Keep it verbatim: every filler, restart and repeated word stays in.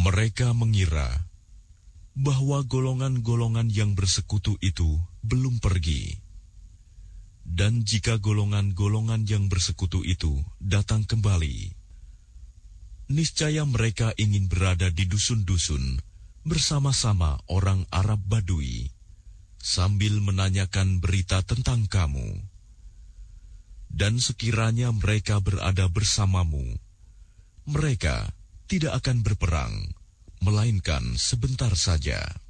Mereka mengira bahwa golongan-golongan yang bersekutu itu belum pergi. Dan jika golongan-golongan yang bersekutu itu datang kembali, niscaya mereka ingin berada di dusun-dusun bersama-sama orang Arab Badui, sambil menanyakan berita tentang kamu. Dan sekiranya mereka berada bersamamu, mereka tidak akan berperang, melainkan sebentar saja.